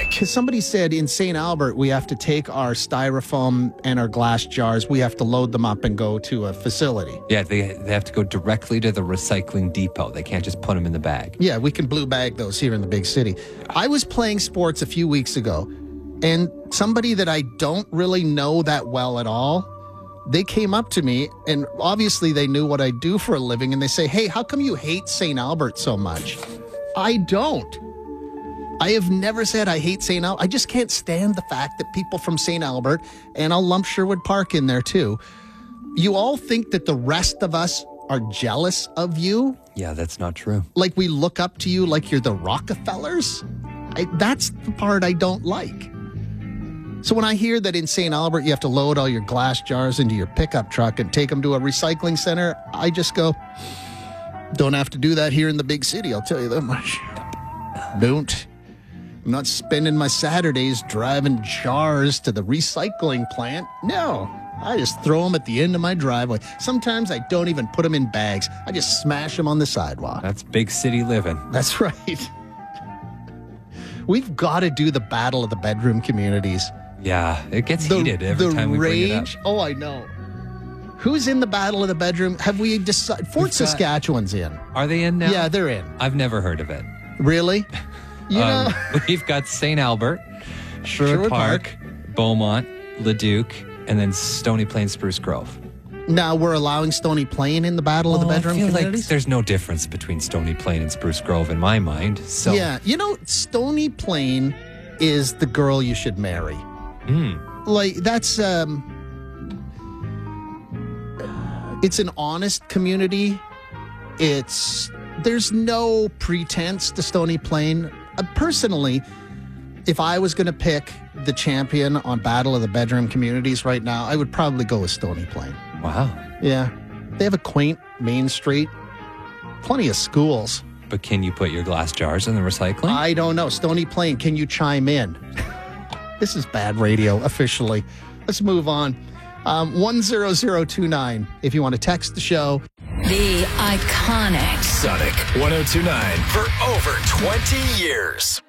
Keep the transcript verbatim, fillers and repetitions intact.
Sonic. Because somebody said in Saint Albert, we have to take our styrofoam and our glass jars, we have to load them up and go to a facility. Yeah, they, they have to go directly to the recycling depot. They can't just put them in the bag. Yeah, we can blue bag those here in the big city. I was playing sports a few weeks ago, and somebody that I don't really know that well at all, they came up to me, and obviously they knew what I do for a living, and they say, hey, how come you hate Saint Albert so much? I don't. I have never said I hate Saint Albert. I just can't stand the fact that people from Saint Albert, and I'll lump Sherwood Park in there too, you all think that the rest of us are jealous of you. Yeah, that's not true. Like we look up to you like you're the Rockefellers. I, that's the part I don't like. So when I hear that in Saint Albert you have to load all your glass jars into your pickup truck and take them to a recycling center, I just go, don't have to do that here in the big city, I'll tell you that much. Don't. I'm not spending my Saturdays driving jars to the recycling plant. No, I just throw them at the end of my driveway. Sometimes I don't even put them in bags. I just smash them on the sidewalk. That's big city living. That's right. We've got to do the battle of the bedroom communities. Yeah, it gets The- heated every the time we bring it up. rage- Oh, I know. Who's in the battle of the bedroom? Have we decided? Fort We've got- Saskatchewan's in. Are they in now? Yeah, they're in. I've never heard of it. Really? You Um, know, we've got Saint Albert, Sherwood, Sherwood Park, Beaumont, Leduc, and then Stony Plain, Spruce Grove. now we're allowing Stony Plain in the battle of the Oh, bedroom I feel like communities? there's no difference between Stony Plain and Spruce Grove in my mind. So Yeah, you know, Stony Plain is the girl you should marry. Hmm. Like, that's, um, it's an honest community. It's, there's no pretense to Stony Plain. Uh, personally, if I was going to pick the champion on Battle of the Bedroom Communities right now, I would probably go with Stony Plain. Wow. Yeah. They have a quaint main street, plenty of schools. But can you put your glass jars in the recycling? I don't know. Stony Plain, can you chime in? This is bad radio, officially. Let's move on. Um, one zero zero two nine, if you want to text the show. The iconic Sonic one oh two point nine for over twenty years.